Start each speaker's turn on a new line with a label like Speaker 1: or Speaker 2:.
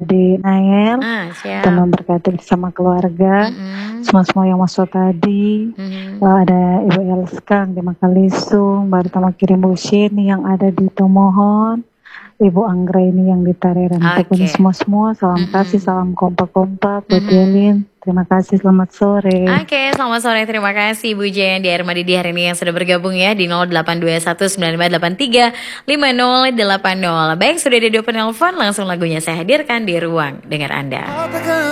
Speaker 1: di Nael,
Speaker 2: siap.
Speaker 1: dan memberkati bersama keluarga. Semua yang masuk tadi, ada Ibu Elska di Makalisung, Baru Tama Kirim Bushini yang ada di Tomohon, Ibu Anggra ini yang di Tareran. Pokoknya semua salam kasih, salam kompak-kompak buat Yelin. Terima kasih, selamat sore.
Speaker 2: Oke, selamat sore. Terima kasih Bu Jen di Armadidi hari ini yang sudah bergabung ya di 082195835080. Baik, sudah ada 2 penelpon, langsung lagunya saya hadirkan di ruang dengar Anda.